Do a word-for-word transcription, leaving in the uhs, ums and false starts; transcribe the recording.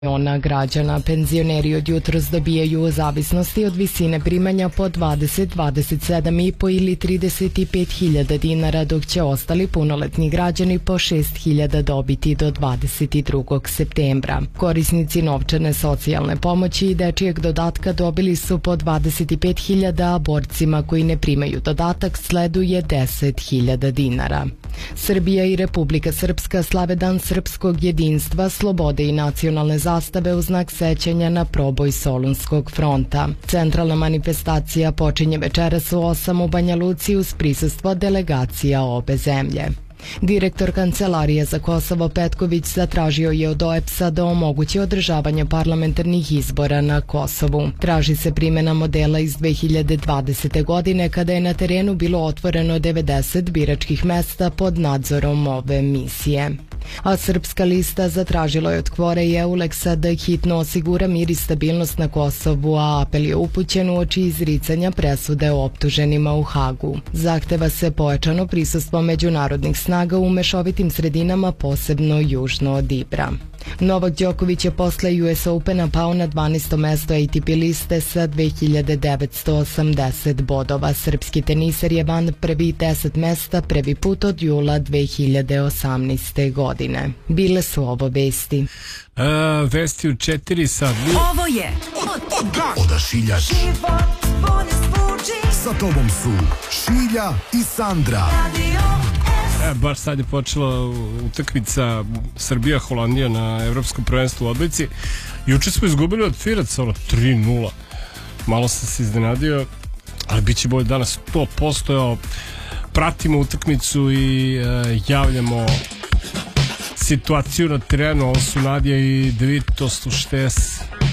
Miliona građana. Penzioneri od jutros dobijaju u zavisnosti od visine primanja po dvadeset, dvadeset sedam i po ili trideset pet hiljada dinara, dok će ostali punoletni građani po šest hiljada dobiti do dvadeset drugog septembra. Korisnici novčane socijalne pomoći i dečijeg dodatka dobili su po dvadeset pet hiljada, a borcima koji ne primaju dodatak sleduje deset hiljada dinara. Srbija i Republika Srpska slave Dan srpskog jedinstva, slobode i nacionalne zastave u znak sećanja na proboj Solunskog fronta. Centralna manifestacija počinje večeras u osam u Banja Luci uz prisustvo delegacija obe zemlje. Direktor Kancelarije za Kosovo Petković zatražio je od O E B S-a da omogući održavanje parlamentarnih izbora na Kosovu. Traži se primjena modela iz dve hiljade dvadesete. godine kada je na terenu bilo otvoreno devedeset biračkih mesta pod nadzorom ove misije. A Srpska lista zatražila je od Kvore i Euleksa da hitno osigura mir i stabilnost na Kosovu, a apel je upućen uoči izricanja presude optuženima u Hagu. Zahteva se pojačano prisustvo međunarodnih snaga u mešovitim sredinama, posebno južno od Ibra. Novak Đoković je posle U S Opena pao na dvanaesto mesto A T P liste sa dve hiljade devetsto osamdeset bodova. Srpski teniser je van prvi deset mesta prvi put od jula dve hiljade osamnaeste. godine. Bile su ovo vesti. Uh, vesti u četiri sad. Ovo je Odašiljač. Sa tobom su Šilja i Sandra. E, baš sad je počela utakmica Srbija-Holandija na Evropskom prvenstvu u odbojci. Juče smo izgubili od Firaca ono tri nula. Malo sam se iznenadio, ali bit će bolje danas sto posto. Evo, pratimo utakmicu i e, javljamo situaciju na terenu. Ovo su Nadija i Devito Sluštes.